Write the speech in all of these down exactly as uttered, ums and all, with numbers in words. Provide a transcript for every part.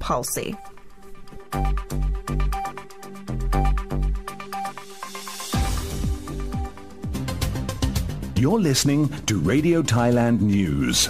policy. You're listening to Radio Thailand News.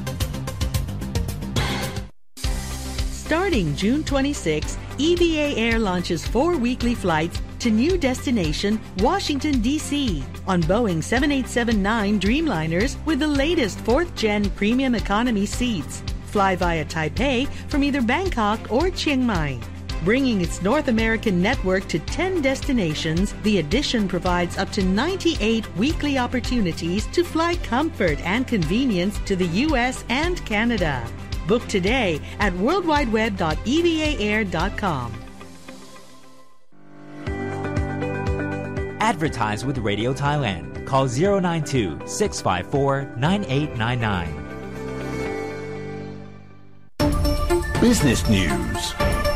Starting June twenty-sixth, E V A Air launches four weekly flights to new destination, Washington, D C on Boeing seven eighty-seven nine Dreamliners with the latest fourth-gen premium economy seats. Fly via Taipei from either Bangkok or Chiang Mai. Bringing its North American network to ten destinations, the addition provides up to ninety-eight weekly opportunities to fly comfort and convenience to the U S and Canada. Book today at world wide web dot e v a air dot com. Advertise with Radio Thailand. Call zero nine two, six five four, nine eight nine nine. Business News.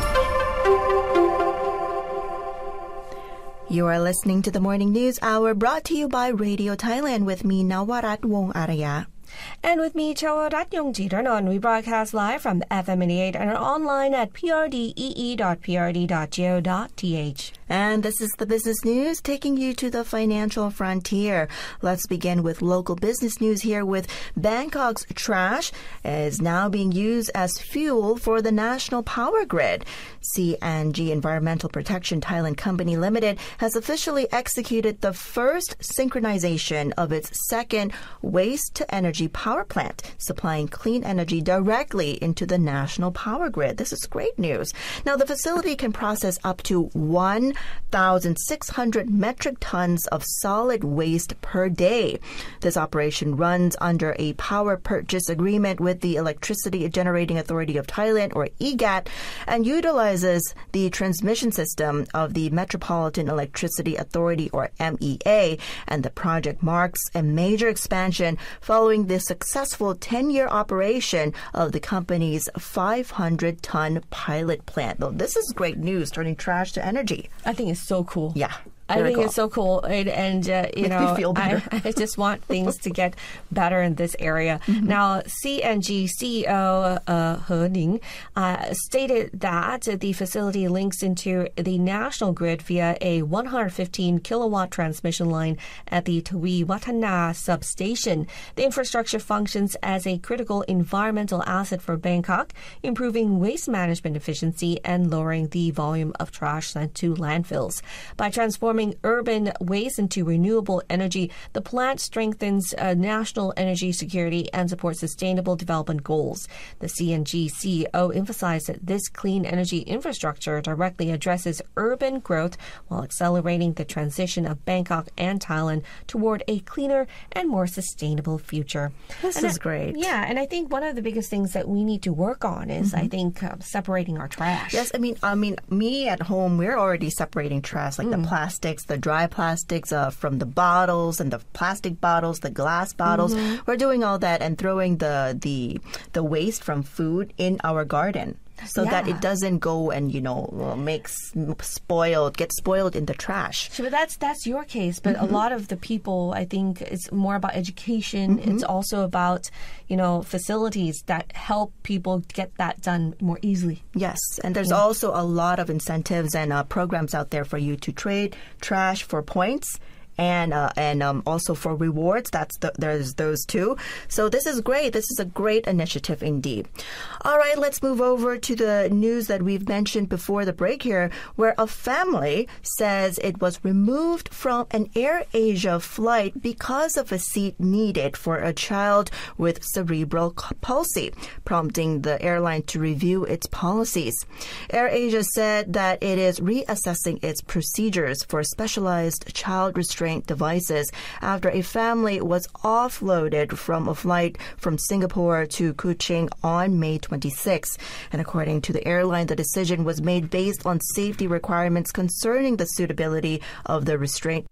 You are listening to the Morning News Hour brought to you by Radio Thailand with me, Nawarat Wong-Araya. And with me, Chawarat Yongjidanon. We broadcast live from the F M eighty-eight and are online at p r d e e dot p r d dot go dot t h. And this is the business news taking you to the financial frontier. Let's begin with local business news here with Bangkok's trash is now being used as fuel for the national power grid. C and G Environmental Protection Thailand Company Limited has officially executed the first synchronization of its second waste-to-energy power plant, supplying clean energy directly into the national power grid. This is great news. Now, the facility can process up to one thousand six hundred metric tons of solid waste per day. This operation runs under a power purchase agreement with the Electricity Generating Authority of Thailand, or E G A T, and utilizes the transmission system of the Metropolitan Electricity Authority, or M E A, and the project marks a major expansion following the successful ten-year operation of the company's five hundred ton pilot plant. Though this is great news, turning trash to energy. I think it's so cool. Yeah. I think cool. it's so cool, and, and uh, you Makes know, me feel better. I, I just want things to get better in this area. Mm-hmm. Now, C and G C E O uh, He Ning uh, stated that the facility links into the national grid via a one hundred fifteen kilowatt transmission line at the Tui Watana substation. The infrastructure functions as a critical environmental asset for Bangkok, improving waste management efficiency and lowering the volume of trash sent to landfills. By transforming urban waste into renewable energy, the plant strengthens uh, national energy security and supports sustainable development goals. The C and G C E O emphasized that this clean energy infrastructure directly addresses urban growth while accelerating the transition of Bangkok and Thailand toward a cleaner and more sustainable future. This and is I, great. Yeah, and I think one of the biggest things that we need to work on is, mm-hmm. I think, uh, separating our trash. Yes, I mean, I mean, me at home, we're already separating trash, like mm. the plastic. The dry plastics uh, from the bottles and the plastic bottles, the glass bottles. Mm-hmm. We're doing all that and throwing the, the the waste from food in our garden so yeah. that it doesn't go and, you know, make spoiled, get spoiled in the trash. So that's that's your case, but mm-hmm. a lot of the people, I think, it's more about education. Mm-hmm. It's also about, you know, facilities that help people get that done more easily. Yes, and there's yeah. also a lot of incentives and uh, programs out there for you to trade trash for points. And uh, and um, also for rewards, that's the, there's those two. So this is great. This is a great initiative indeed. All right, let's move over to the news that we've mentioned before the break here, where a family says it was removed from an AirAsia flight because of a seat needed for a child with cerebral palsy, prompting the airline to review its policies. AirAsia said that it is reassessing its procedures for specialized child restraint devices after a family was offloaded from a flight from Singapore to Kuching on May twenty-sixth. And according to the airline, the decision was made based on safety requirements concerning the suitability of the restraint.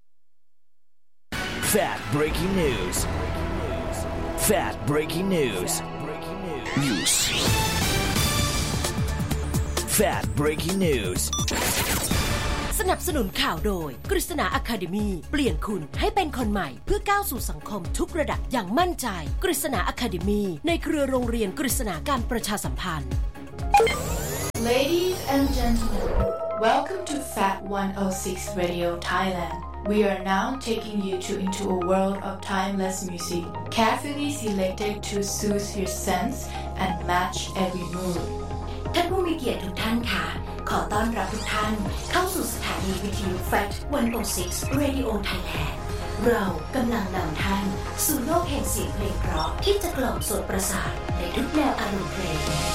Fat breaking news. Fat breaking news. News. Fat breaking news. สนับสนุนข่าวโดยกฤษณา Academy เปลี่ยนคุณให้เป็นคนใหม่เพื่อก้าวสู่สังคมทุกระดับอย่างมั่นใจกฤษณา Academy ในเครือโรงเรียนกฤษณาการประชาสัมพันธ์ Ladies and gentlemen, welcome to Fat one oh six Radio Thailand. We are now taking you to into a world of timeless music, carefully selected to soothe your sense and match every mood. ท่านผู้มีเกียรติทุกท่านค่ะขอต้อนรับทุกท่านเข้าสู่สถานีวิทยุ แฟต วันโอซิกซ์ Radio Thailand เรากำลังนำท่านสู่โลกแห่งเสียงเพลงเพราะที่จะกล่อมโสตประสาทในทุกแนวอารมณ์เพลง